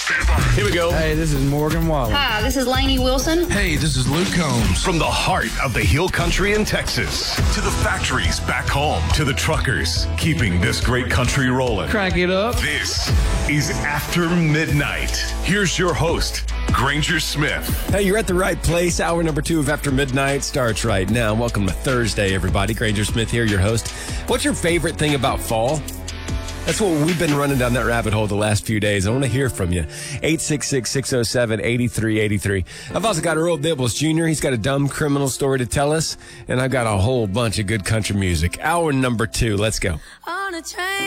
Here we go. Hey, this is Morgan Wallen. Hi, this is Lainey Wilson. Hey, this is Luke Combs. From the heart of the Hill Country in Texas to the factories back home to the truckers keeping this great country rolling. Crank it up. This is After Midnight. Here's your host, Granger Smith. Hey, you're at the right place. Hour number 2 of After Midnight starts right now. Welcome to Thursday, everybody. Granger Smith here, your host. What's your favorite thing about fall? That's what we've been running down that rabbit hole the last few days. I want to hear from you. 866-607-8383. I've also got Earl Dibbles Jr. He's got a dumb criminal story to tell us. And I've got a whole bunch of good country music. Hour number 2. Let's go. On a train.